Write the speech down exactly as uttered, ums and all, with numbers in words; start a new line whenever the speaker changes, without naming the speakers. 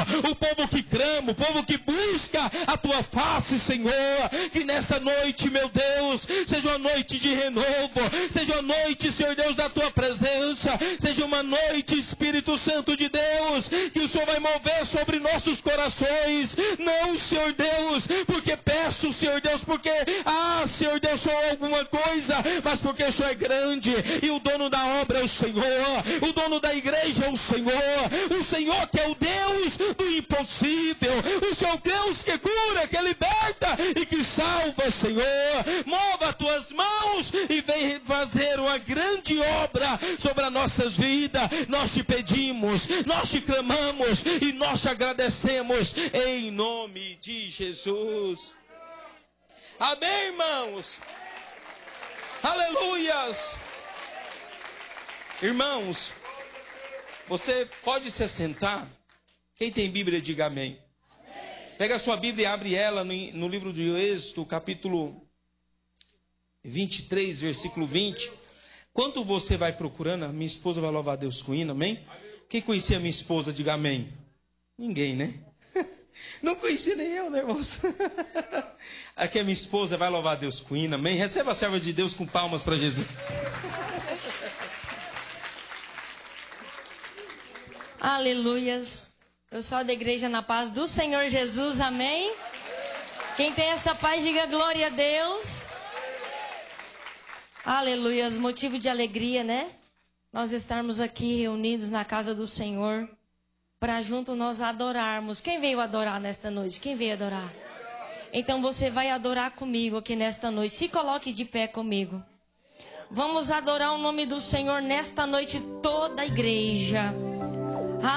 o povo que clama, o povo que busca a tua face, Senhor. Que nessa noite, meu Deus, seja uma noite de renovo, seja uma noite, Senhor Deus, da tua presença, seja uma noite, Espírito Santo de Deus, que o Senhor vai mover sobre nossos corações. Não, Senhor Deus, porque peço, Senhor Deus, porque, ah, Senhor Deus, sou alguma coisa, mas porque o Senhor é grande e o dono da obra é o Senhor, o dono da igreja é o Senhor, o Senhor que é o Deus do impossível, o Senhor Deus que cura, que liberta e que salva, Senhor. Mova as tuas mãos e vem fazer uma grande obra sobre as nossas vidas. Nós te pedimos, nós te clamamos e nós te agradecemos em nome de Jesus. Amém, irmãos? Aleluias! Irmãos, você pode se assentar? Quem tem Bíblia, diga amém. Pega a sua Bíblia e abre ela no, no livro de Êxodo, capítulo vinte e três, versículo vinte. Quando você vai procurando, a minha esposa vai louvar a Deus com hino, amém? Quem conhecia a minha esposa, diga amém. Ninguém, né? Não conhecia nem eu, né, irmãos? Aqui a minha esposa vai louvar a Deus com hino, amém? Receba a serva de Deus com palmas para Jesus.
Aleluias. Eu sou da igreja na paz do Senhor Jesus, amém? Quem tem esta paz, diga glória a Deus. Aleluias, motivo de alegria, né? Nós estarmos aqui reunidos na casa do Senhor, para junto nós adorarmos. Quem veio adorar nesta noite? Quem veio adorar? Então você vai adorar comigo aqui nesta noite. Se coloque de pé comigo. Vamos adorar o nome do Senhor nesta noite, toda a igreja.